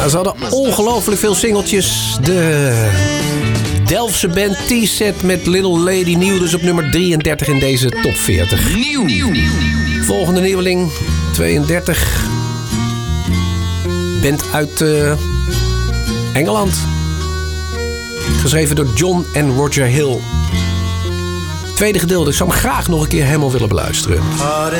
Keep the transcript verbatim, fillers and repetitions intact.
Ja, ze hadden ongelooflijk veel singeltjes. De Delftse band T-Set met Little Lady, nieuw dus op nummer drieëndertig in deze top veertig. Nieuw. Volgende nieuweling, tweeëndertig. Band uit uh, Engeland. Geschreven door John en Roger Hill. Tweede gedeelte, ik zou hem graag nog een keer helemaal willen beluisteren.